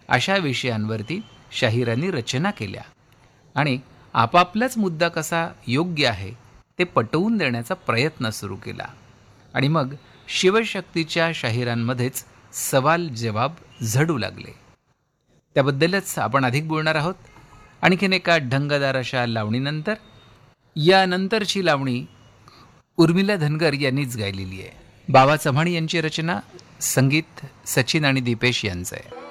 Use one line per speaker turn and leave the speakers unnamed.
अशा विषयांवरती शाहिरांनी रचना केल्या आणि आपापलाच मुद्दा कसा योग्य आहे ते पटवून देण्याचा प्रयत्न सुरू केला. आणि मग शिवशक्तीच्या शाहिरांमध्येच सवाल जवाब झडू लागले. त्याबद्दलच आपण अधिक बोलणार आहोत आणखीन एका ढंगदार अशा लावणीनंतर. यानंतरची लावणी उर्मिला धनगर यांनीच गायलेली आहे. बाबा चव्हाण यांची रचना, संगीत सचिन आणि दीपेश यांचं आहे.